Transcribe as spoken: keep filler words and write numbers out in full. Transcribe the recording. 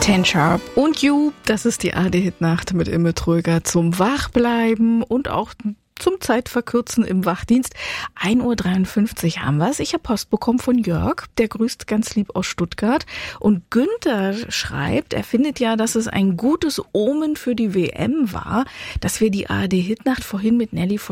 Ten Sharp und You, das ist die A R D-Hitnacht mit Imme Tröger zum Wachbleiben und auch zum Zeitverkürzen im Wachdienst. ein Uhr dreiundfünfzig haben wir's. Ich habe Post bekommen von Jörg, der grüßt ganz lieb aus Stuttgart. Und Günther schreibt, er findet ja, dass es ein gutes Omen für die W M war, dass wir die A R D-Hitnacht vorhin mit Nelly